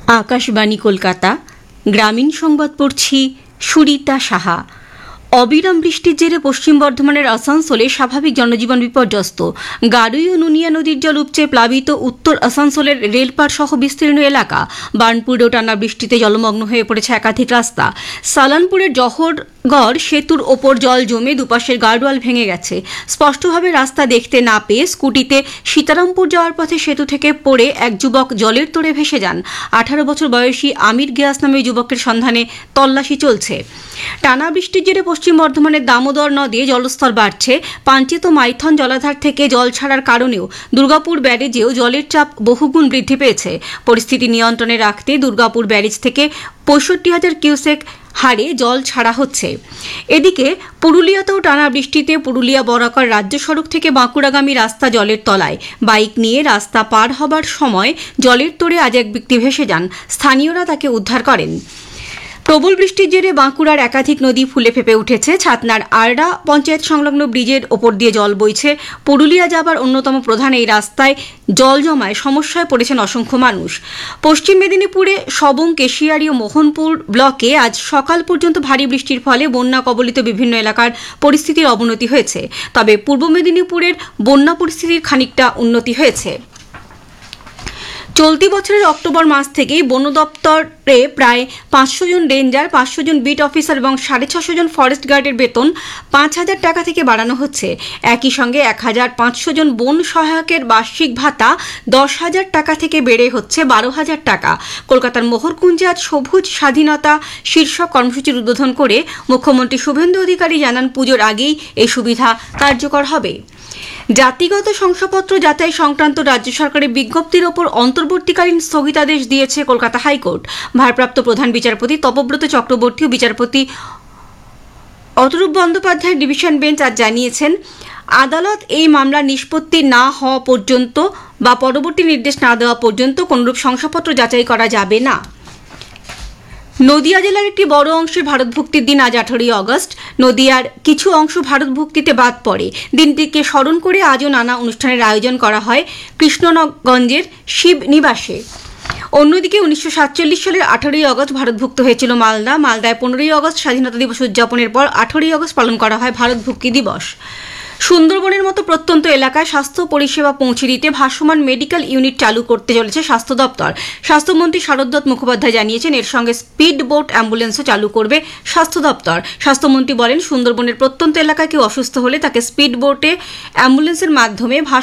আকাশবাণী কলকাতা গ্রামীণ সংবাদ পড়ছি সুরিতা সাহা। অবিরাম বৃষ্টির জেরে পশ্চিম বর্ধমানের আসানসোলে স্বাভাবিক জনজীবন বিপর্যস্ত। গাড়ুই ও নুনিয়া নদীর জল উপচে প্লাবিত উত্তর আসানসোলের রেলপাড় সহ বিস্তীর্ণ এলাকা। বার্নপুরেও টানা বৃষ্টিতে জলমগ্ন হয়ে পড়েছে একাধিক রাস্তা। সালানপুরের জহরগড় সেতুর ওপর জল জমে দুপাশের গার্ডওয়াল ভেঙে গেছে। স্পষ্টভাবে রাস্তা দেখতে না পেয়ে স্কুটিতে সীতারামপুর যাওয়ার পথে সেতু থেকে পড়ে এক যুবক জলের তোড়ে ভেসে যান। 18 বছর বয়সী আমির গিয়াস নামে যুবকের সন্ধানে তল্লাশি চলছে। টানা বৃষ্টির জেরে পশ্চিম বর্ধমানের দামোদর নদে জলস্তর বাড়ছে। পাঞ্চেত মাইথন জলাধার থেকে জল ছাড়ার কারণেও দুর্গাপুর ব্যারেজেও জলের চাপ বহুগুণ বৃদ্ধি পেয়েছে। পরিস্থিতি নিয়ন্ত্রণে রাখতে দুর্গাপুর ব্যারেজ থেকে 65,000 কিউসেক হারে জল ছাড়া হচ্ছে। এদিকে পুরুলিয়াতেও টানা বৃষ্টিতে পুরুলিয়া বরাকর রাজ্য সড়ক থেকে বাঁকুড়াগামী রাস্তা জলের তলায়। বাইক নিয়ে রাস্তা পার হবার সময় জলের তোড়ে আজ এক ব্যক্তি ভেসে যান। স্থানীয়রা তাকে উদ্ধার করেন। প্রবল বৃষ্টির জেরে বাঁকুড়ার একাধিক নদী ফুলে ফেঁপে উঠেছে। ছাতনার আরড়া পঞ্চায়েত সংলগ্ন ব্রিজের ওপর দিয়ে জল বইছে। পুরুলিয়া যাবার অন্যতম প্রধান এই রাস্তায় জল জমায় সমস্যায় পড়েছেন অসংখ্য মানুষ। পশ্চিম মেদিনীপুরে সবং, কেশিয়ারি ও মোহনপুর ব্লকে আজ সকাল পর্যন্ত ভারী বৃষ্টির ফলে বন্যা কবলিত বিভিন্ন এলাকার পরিস্থিতির অবনতি হয়েছে। তবে পূর্ব মেদিনীপুরের বন্যা পরিস্থিতির খানিকটা উন্নতি হয়েছে। চলতি বছরের অক্টোবর মাস থেকেই বন দপ্তরে প্রায় 500 জন রেঞ্জার, 500 জন বিট অফিসার এবং 650 জন ফরেস্ট গার্ডের বেতন 5,000 টাকা থেকে বাড়ানো হচ্ছে। একই সঙ্গে 1,500 জন বন সহায়কের বার্ষিক ভাতা 10,000 টাকা থেকে বেড়ে হচ্ছে 12,000 টাকা। কলকাতার মোহরকুঞ্জে আজ সবুজ স্বাধীনতা শীর্ষক কর্মসূচির উদ্বোধন করে মুখ্যমন্ত্রী শুভেন্দু অধিকারী জানান, পুজোর আগেই এই সুবিধা কার্যকর হবে। জাতিগত শংসাপত্র যাচাই সংক্রান্ত রাজ্য সরকারের বিজ্ঞপ্তির ওপর অন্তর্বর্তীকালীন স্থগিতাদেশ দিয়েছে কলকাতা হাইকোর্ট। ভারপ্রাপ্ত প্রধান বিচারপতি তপব্রত চক্রবর্তী ও বিচারপতি অতরূপ বন্দ্যোপাধ্যায়ের ডিভিশন বেঞ্চ আজ জানিয়েছেন, আদালত এই মামলার নিষ্পত্তি না হওয়া পর্যন্ত বা পরবর্তী নির্দেশ না দেওয়া পর্যন্ত কোনরূপ শংসাপত্র যাচাই করা যাবে না। নদিয়া জেলার একটি বড় অংশের ভারতভুক্তির দিন আজ 18ই অগস্ট। নদিয়ার কিছু অংশ ভারতভুক্তিতে বাদ পড়ে। দিনটিকে স্মরণ করে আজও নানা অনুষ্ঠানের আয়োজন করা হয় কৃষ্ণগঞ্জের শিব নিবাসে। অন্যদিকে 1947 সালের 18ই অগস্ট ভারতভুক্ত হয়েছিল মালদা। মালদায় 15ই অগস্ট স্বাধীনতা দিবস উদযাপনের পর 18ই অগস্ট পালন করা হয় ভারতভুক্তি দিবস। সুন্দরবনের মতো প্রত্যন্ত এলাকায় স্বাস্থ্য পরিষেবা পৌঁছে দিতে ভাসমান মেডিকেল ইউনিট চালু করতে চলেছে স্বাস্থ্য দপ্তর। স্বাস্থ্যমন্ত্রী শারদত্ত মুখোপাধ্যায় জানিয়েছেন, এর সঙ্গে স্পিড বোট অ্যাম্বুলেন্সও চালু করবে স্বাস্থ্য দপ্তর। স্বাস্থ্যমন্ত্রী বলেন, সুন্দরবনের প্রত্যন্ত এলাকায় কেউ অসুস্থ হলে তাকে স্পিড বোটে অ্যাম্বুলেন্সের মাধ্যমে